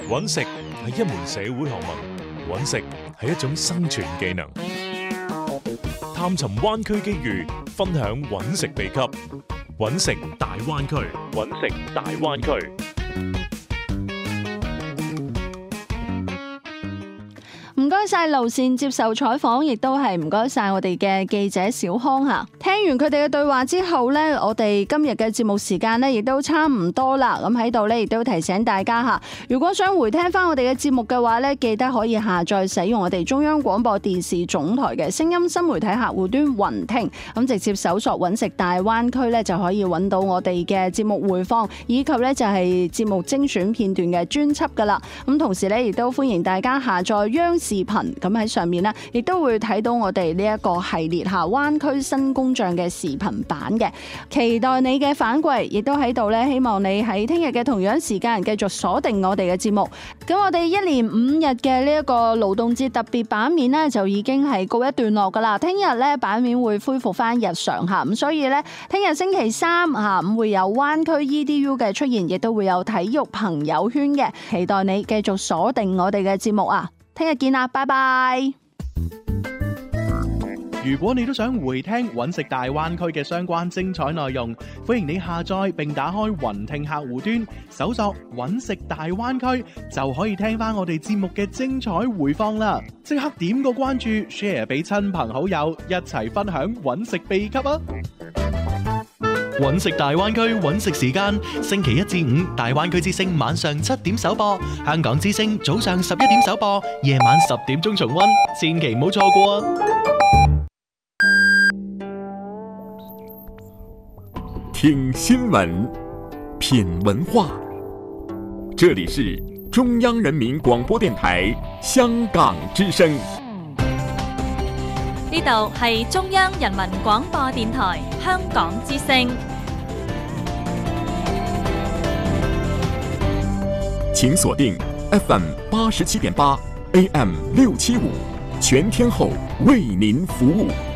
揾食係一門社會學問，揾食係一種生存技能。探尋灣區機遇，分享揾食秘笈，揾食大灣區，揾食大灣區。 唔該晒路線接受採訪，亦都係唔該晒我哋嘅記者小康吓。聽完佢哋嘅對話之後呢，我哋今日嘅節目時間呢亦都差唔多啦。咁喺度呢亦都提醒大家吓，如果想回聽翻我哋嘅節目嘅話呢，記得可以下載使用我哋中央廣播電視總台嘅聲音新媒體客戶端雲聽，咁直接搜索揾食大灣區呢，就可以揾到我哋嘅節目回放，以及呢就係節目精選片段嘅專輯噶啦。咁同時呢，亦都歡迎大家下載央視視頻，咁喺上面呢，亦都會睇到我哋呢一個系列下灣區新工匠嘅視頻版嘅，期待你嘅反饋，亦都喺度呢，希望你喺聽日嘅同樣時間繼續鎖定我哋嘅節目。咁我哋1連5日嘅呢一個勞動節特別版面呢，就已經係告一段落噶啦。聽日呢，版面會恢復翻日常吓，咁所以呢，聽日星期3下午會有灣區 EDU 嘅出現，亦都會有體育朋友圈嘅，期待你繼續鎖定我哋嘅節目啊！聽日見啦，拜拜！ 如果你都想回聽揾食大灣區嘅相關精彩內容，歡迎你下載並打開雲聽客戶端，搜索揾食大灣區，就可以聽翻我哋節目嘅精彩回放啦！即刻點個關注 ，share 俾親朋好友，一齊分享揾食秘笈啊！揾食大灣區揾食時間，星期1至5大灣區之聲晚上7點首播，香港之聲早上11點首播，夜晚10點鐘重溫，千祈唔好錯過啊！ 聽新聞，品文化，這裡是中央人民廣播電台香港之聲。 呢度係中央人民廣播電台香港之聲。 請鎖定 FM 87.8 AM 675，全天候為您服務。